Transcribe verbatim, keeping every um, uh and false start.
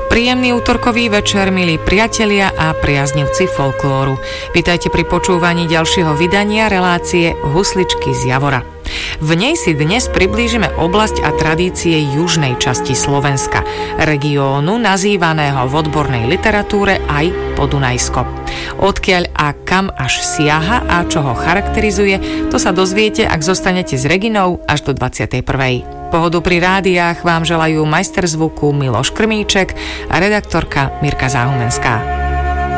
Príjemný útorkový večer, milí priatelia a priaznivci folklóru. Vitajte pri počúvaní ďalšieho vydania relácie Husličky z Javora. V nej si dnes priblížime oblasť a tradície južnej časti Slovenska, regiónu nazývaného v odbornej literatúre aj Podunajsko. Odkiaľ a kam až siaha a čo ho charakterizuje, to sa dozviete, ak zostanete s Reginou až do dvadsiatej prvej Pohodu pri rádiách vám želajú majster zvuku Miloš Krmíček a redaktorka Mirka Záhumenská.